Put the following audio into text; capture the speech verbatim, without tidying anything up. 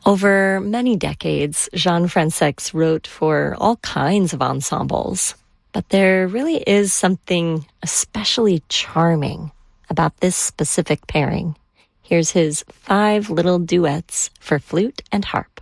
Over many decades, Jean Fransex wrote for all kinds of ensembles. But there really is something especially charming about this specific pairing. Here's his five little duets for flute and harp.